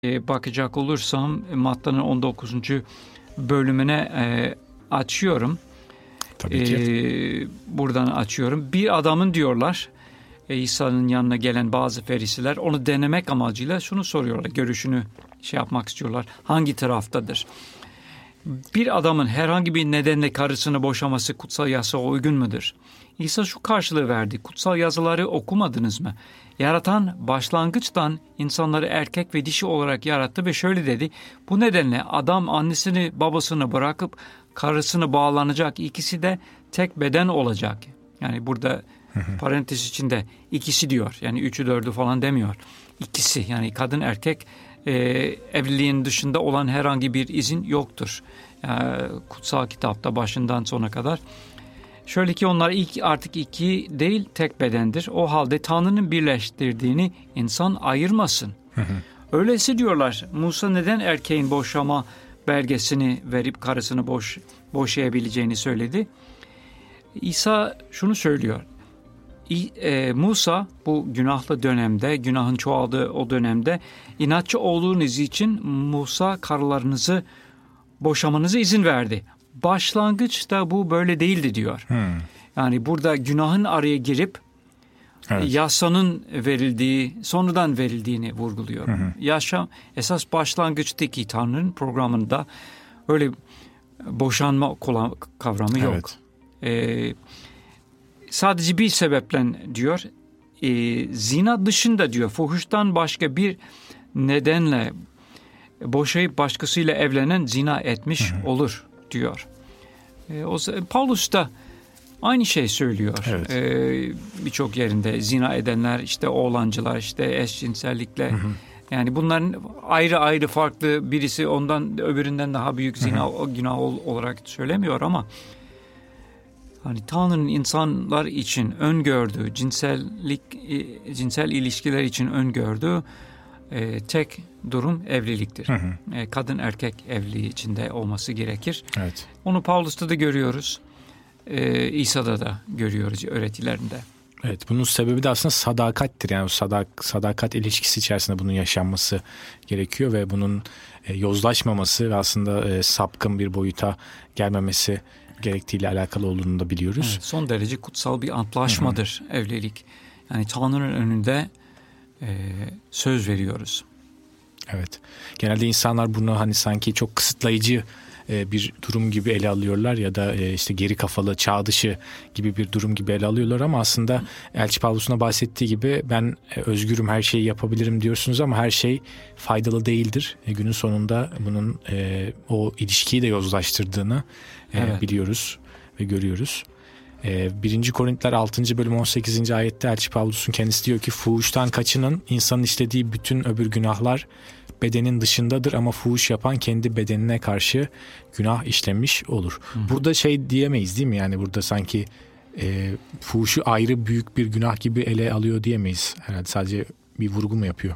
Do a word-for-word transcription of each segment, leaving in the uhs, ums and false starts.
e, bakacak olursam Matta'nın on dokuzuncu bölümüne e, açıyorum. Tabii ki. E, buradan açıyorum. Bir adamın diyorlar, e, İsa'nın yanına gelen bazı ferisiler onu denemek amacıyla şunu soruyorlar. Görüşünü şey yapmak istiyorlar. Hangi taraftadır? Bir adamın herhangi bir nedenle karısını boşaması kutsal yasaya uygun mudur? İsa şu karşılığı verdi. Kutsal yazıları okumadınız mı? Yaratan başlangıçtan insanları erkek ve dişi olarak yarattı ve şöyle dedi. Bu nedenle adam annesini babasını bırakıp karısını bağlanacak. İkisi de tek beden olacak. Yani burada parantez içinde ikisi diyor. Yani üçü dördü falan demiyor. İkisi, yani kadın erkek e, evliliğin dışında olan herhangi bir izin yoktur. Yani kutsal kitapta başından sona kadar. Şöyle ki onlar ilk artık iki değil tek bedendir. O halde Tanrı'nın birleştirdiğini insan ayırmasın. Hı hı. Öyleyse diyorlar, Musa neden erkeğin boşama belgesini verip karısını boş boşayabileceğini söyledi. İsa şunu söylüyor. E, Musa bu günahlı dönemde, günahın çoğaldığı o dönemde inatçı olduğunuz için Musa karılarınızı boşamanıza izin verdi. Başlangıçta bu böyle değildi diyor. Hmm. Yani burada günahın araya girip evet. yasanın verildiği, sonradan verildiğini vurguluyor. Hı hı. Yaşam esas başlangıçtaki Tanrı'nın programında öyle boşanma kavramı yok. Evet. Ee, sadece bir sebeple diyor, e, zina dışında diyor, fuhuştan başka bir nedenle boşayıp başkasıyla evlenen zina etmiş hı hı. olur diyor. E, o Paulus da aynı şey söylüyor. Evet. E, birçok yerinde zina edenler, işte oğlancılar, işte eşcinsellikle, hı hı. yani bunların ayrı ayrı farklı, birisi ondan öbüründen daha büyük zina hı hı. günah olarak söylemiyor ama hani Tanrı'nın insanlar için öngördüğü cinsellik, cinsel ilişkiler için öngördüğü e, tek durum evliliktir. Hı hı. E, kadın erkek evliliği içinde olması gerekir. Evet. Onu Paulus'ta da görüyoruz. E, İsa'da da görüyoruz öğretilerinde. Evet, bunun sebebi de aslında sadakattir. Yani sadak, sadakat ilişkisi içerisinde bunun yaşanması gerekiyor ve bunun e, yozlaşmaması ve aslında e, sapkın bir boyuta gelmemesi gerektiğiyle alakalı olduğunu da biliyoruz. Evet, son derece kutsal bir antlaşmadır hı hı. evlilik. Yani Tanrı'nın önünde e, söz veriyoruz. Evet. Genelde insanlar bunu hani sanki çok kısıtlayıcı e, bir durum gibi ele alıyorlar ya da e, işte geri kafalı, çağ dışı gibi bir durum gibi ele alıyorlar ama aslında Elçi Pavlus'un bahsettiği gibi ben e, özgürüm, her şeyi yapabilirim diyorsunuz ama her şey faydalı değildir. E, günün sonunda bunun e, o ilişkiyi de yozlaştırdığını e, evet. biliyoruz ve görüyoruz. birinci Korintiler altıncı bölüm on sekizinci ayette Elçi Pavlus'un kendisi diyor ki fuhuştan kaçının, insanın işlediği bütün öbür günahlar bedenin dışındadır ama fuhuş yapan kendi bedenine karşı günah işlemiş olur. Hı hı. Burada şey diyemeyiz değil mi, yani burada sanki e, fuhuşu ayrı büyük bir günah gibi ele alıyor diyemeyiz herhalde, sadece bir vurgu mu yapıyor?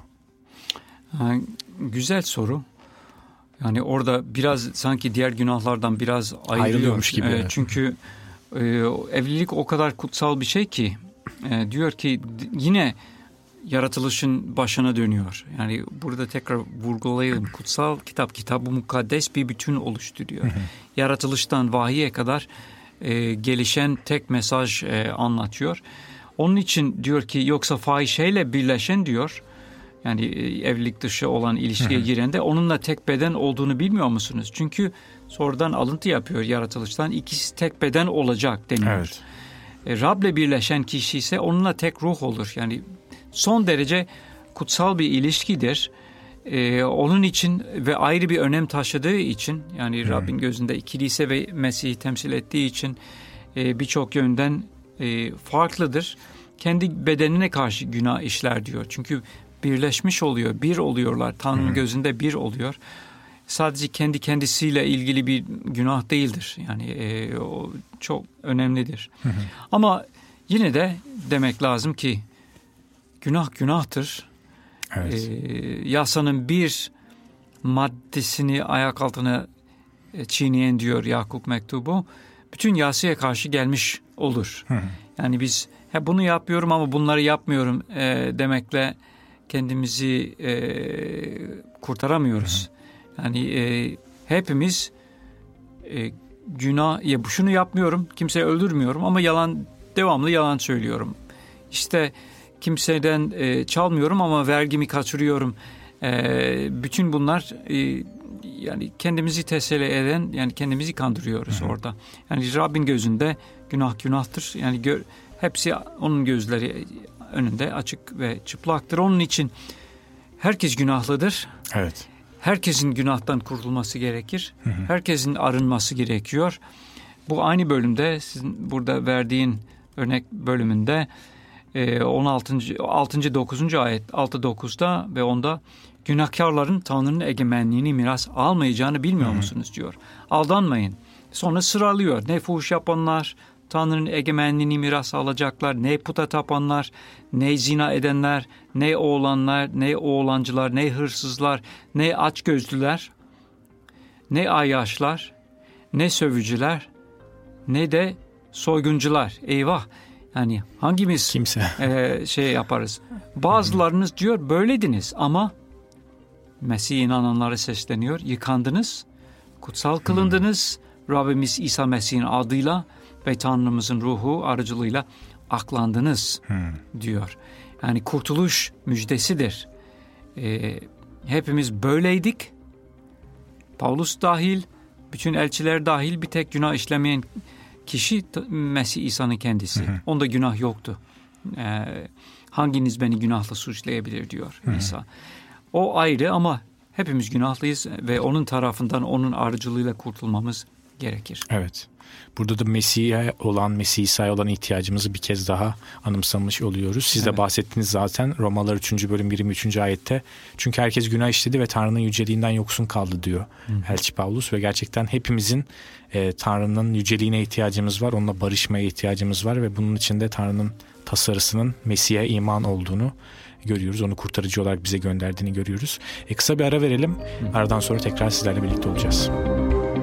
Ha, güzel soru. Yani orada biraz sanki diğer günahlardan biraz ayrılıyor. ayrılıyormuş gibi. E, çünkü Ee, evlilik o kadar kutsal bir şey ki e, diyor ki yine yaratılışın başına dönüyor. Yani burada tekrar vurgulayalım. Kutsal kitap, kitab-ı mukaddes bir bütün oluşturuyor. Hı hı. Yaratılıştan vahiye kadar e, gelişen tek mesaj e, anlatıyor. Onun için diyor ki yoksa fahişeyle birleşen diyor, yani e, evlilik dışı olan ilişkiye hı hı. giren de onunla tek beden olduğunu bilmiyor musunuz? Çünkü sonradan alıntı yapıyor yaratılıştan. İkisi tek beden olacak deniyor. Evet. E, Rab'le birleşen kişi ise onunla tek ruh olur. Yani son derece kutsal bir ilişkidir. E, onun için ve ayrı bir önem taşıdığı için, yani hmm. Rabbin gözünde kilise ve Mesih'i temsil ettiği için e, birçok yönden e, farklıdır. Kendi bedenine karşı günah işler diyor. Çünkü birleşmiş oluyor, bir oluyorlar. Tanrı'nın hmm. gözünde bir oluyor. Sadece kendi kendisiyle ilgili bir günah değildir. Yani e, o çok önemlidir. Hı hı. Ama yine de demek lazım ki günah günahtır. Evet. E, yasanın bir maddesini ayak altına çiğneyen diyor Yakup mektubu, bütün yasaya karşı gelmiş olur. Hı hı. Yani biz hep bunu yapıyorum ama bunları yapmıyorum e, demekle kendimizi e, kurtaramıyoruz. Hı hı. Yani e, hepimiz e, günah, ya şunu yapmıyorum, kimseyi öldürmüyorum ama yalan, devamlı yalan söylüyorum. İşte kimseden e, çalmıyorum ama vergimi kaçırıyorum. E, bütün bunlar e, yani kendimizi teselli eden, yani kendimizi kandırıyoruz Hı-hı. orada. Yani Rabbin gözünde günah günahtır. Yani gör, hepsi onun gözleri önünde açık ve çıplaktır. Onun için herkes günahlıdır. Evet. Herkesin günahtan kurtulması gerekir. Hı hı. Herkesin arınması gerekiyor. Bu aynı bölümde, sizin burada verdiğin örnek bölümünde on altıncı. altıncı dokuzuncu ayet altı dokuzda ve onda günahkarların Tanrı'nın egemenliğini miras almayacağını bilmiyor hı hı. musunuz diyor. Aldanmayın. Sonra sıralıyor. Ne fuhuş yapanlar Tanrı'nın egemenliğini miras alacaklar, ne puta tapanlar, ne zina edenler, ne oğlanlar, ne oğlancılar, ne hırsızlar, ne açgözlüler, ne ayyaşlar, ne sövücüler, ne de soyguncular. Eyvah! Yani hangimiz kimse e, şey yaparız? Bazılarınız diyor böylediniz ama Mesih'e inananlara sesleniyor. Yıkandınız, kutsal kılındınız, hmm. Rabbimiz İsa Mesih'in adıyla ve Tanrımızın ruhu aracılığıyla aklandınız hmm. diyor. Yani kurtuluş müjdesidir. Ee, hepimiz böyleydik. Paulus dahil, bütün elçiler dahil, bir tek günah işlemeyen kişi Mesih İsa'nın kendisi. Hmm. Onda günah yoktu. Ee, hanginiz beni günahla suçlayabilir diyor hmm. İsa. O ayrı ama hepimiz günahlıyız ve onun tarafından, onun aracılığıyla kurtulmamız gerekir. Evet. Burada da Mesih'e olan, Mesih İsa'ya olan ihtiyacımızı bir kez daha anımsamış oluyoruz. Siz evet. de bahsettiniz zaten Romalılar üçüncü bölüm yirmi üçüncü ayette. Çünkü herkes günah işledi ve Tanrı'nın yüceliğinden yoksun kaldı diyor Hı. Elçi Pavlus. Ve gerçekten hepimizin e, Tanrı'nın yüceliğine ihtiyacımız var. Onunla barışmaya ihtiyacımız var ve bunun için de Tanrı'nın tasarısının Mesih'e iman olduğunu görüyoruz. Onu kurtarıcı olarak bize gönderdiğini görüyoruz. E, kısa bir ara verelim. Hı. Aradan sonra tekrar sizlerle birlikte olacağız.